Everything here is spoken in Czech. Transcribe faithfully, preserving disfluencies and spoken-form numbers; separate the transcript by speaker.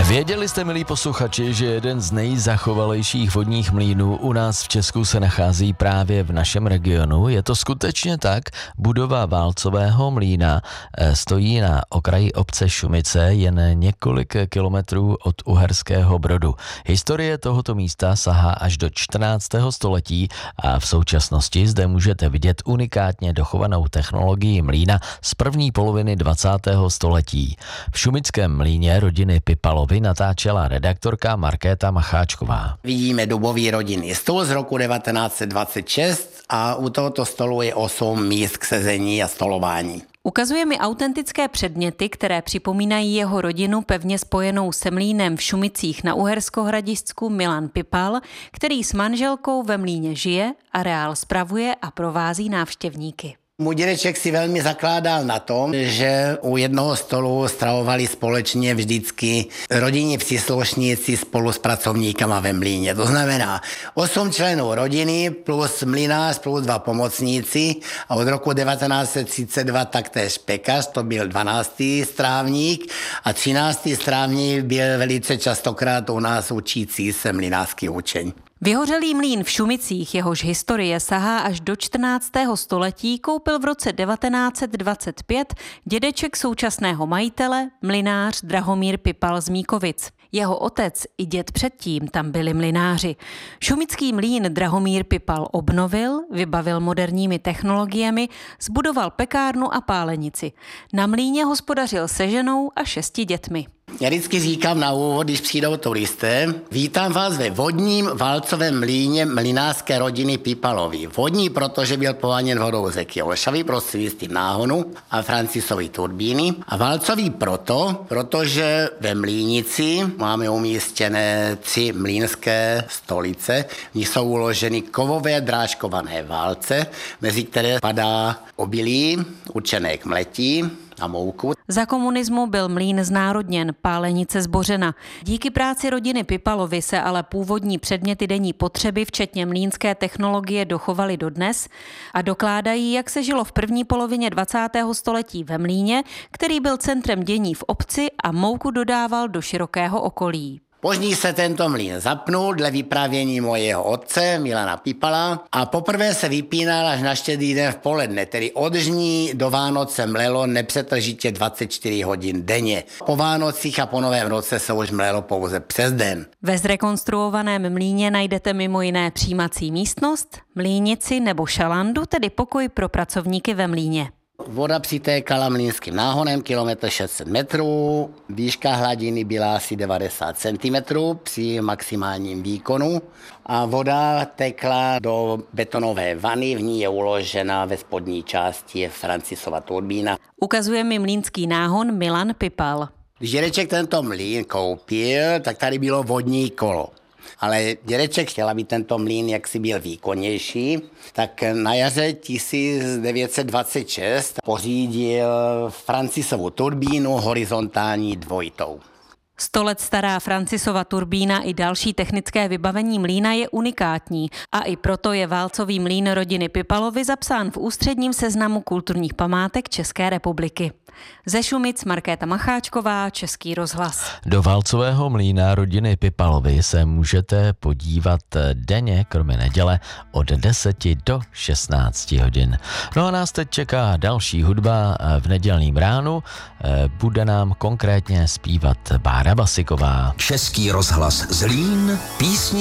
Speaker 1: Věděli jste, milí posluchači, že jeden z nejzachovalejších vodních mlýnů u nás v Česku se nachází právě v našem regionu? Je to skutečně tak? Budova válcového mlýna stojí na okraji obce Šumice jen několik kilometrů od Uherského Brodu. Historie tohoto místa sahá až do čtrnáctého století a v současnosti zde můžete vidět unikátně dochovanou technologii mlýna z první poloviny dvacátého století. V šumickém mlýně rodiny Pipalovi natáčela redaktorka Markéta Macháčková.
Speaker 2: Vidíme dubový rodinný stůl z roku devatenáct set dvacet šest a u tohoto stolu je osm míst k sezení a stolování.
Speaker 3: Ukazuje mi autentické předměty, které připomínají jeho rodinu pevně spojenou se mlýnem v Šumicích na Uherskohradišťsku Milan Pipal, který s manželkou ve mlýně žije, areál spravuje a provází návštěvníky.
Speaker 2: Můj dědeček si velmi zakládal na tom, že u jednoho stolu stravovali společně vždycky rodinní příslušníci spolu s pracovníkama ve mlýně. To znamená osm členů rodiny plus mlynář plus dva pomocníci a od roku devatenáct set třicet dva taktéž pekař, to byl dvanáctý strávník a třináctý strávník byl velice častokrát u nás učící se mlynářský učeň.
Speaker 3: Vyhořelý mlýn v Šumicích, jehož historie sahá až do čtrnáctého století, koupil v roce devatenáct set dvacet pět dědeček současného majitele, mlynář Drahomír Pipal z Míkovic. Jeho otec i děd předtím tam byli mlynáři. Šumický mlýn Drahomír Pipal obnovil, vybavil moderními technologiemi, zbudoval pekárnu a pálenici. Na mlýně hospodařil se ženou a šesti dětmi.
Speaker 2: Já vždycky říkám na úvod, když přijdou turisté, vítám vás ve vodním válcovém mlýně mlynářské rodiny Pipalovi. Vodní, protože byl poháněn vodou řeky Olšavy prostřednictvím náhonu a Francisovy turbíny. A válcový proto, protože ve mlýnici máme umístěné tři mlýnské stolice, v nich jsou uloženy kovové drážkované válce, mezi které padá obilí určené k mletí a mouku.
Speaker 3: Za komunismu byl mlýn znárodněn, pálenice zbořena. Díky práci rodiny Pipalovi se ale původní předměty denní potřeby, včetně mlýnské technologie, dochovaly dodnes a dokládají, jak se žilo v první polovině dvacátého století ve mlýně, který byl centrem dění v obci a mouku dodával do širokého okolí.
Speaker 2: Pozdě se tento mlýn zapnul dle vyprávění mojeho otce Milana Pipala a poprvé se vypínal až na štědrý den v poledne, tedy od žní do Vánoce mlelo nepřetržitě dvacet čtyři hodin denně. Po Vánocích a po Novém roce se už mlelo pouze přes den.
Speaker 3: Ve zrekonstruovaném mlýně najdete mimo jiné přijímací místnost, mlýnici nebo šalandu, tedy pokoj pro pracovníky ve mlýně.
Speaker 2: Voda přitékala mlýnským náhonem kilometr šest set metrů, výška hladiny byla asi devadesát centimetrů při maximálním výkonu a voda tekla do betonové vany, v ní je uložena ve spodní části je Francisova turbína.
Speaker 3: Ukazuje mi mlýnský náhon Milan Pipal.
Speaker 2: Když dědeček tento mlýn koupil, tak tady bylo vodní kolo. Ale dědeček chtěl, aby tento mlýn jaksi byl výkonnější, tak na jaře tisíc devět set dvacet šest pořídil Francisovu turbínu horizontální dvojitou.
Speaker 3: Sto let stará Francisova turbína i další technické vybavení mlýna je unikátní a i proto je válcový mlýn rodiny Pipalovi zapsán v ústředním seznamu kulturních památek České republiky. Ze Šumic Markéta Macháčková, Český rozhlas.
Speaker 1: Do válcového mlýna rodiny Pipalovi se můžete podívat denně, kromě neděle, od deseti do šestnácti hodin. No a nás teď čeká další hudba v nedělním ránu. Bude nám konkrétně zpívat Bára Basiková.
Speaker 4: Český rozhlas Zlín, písni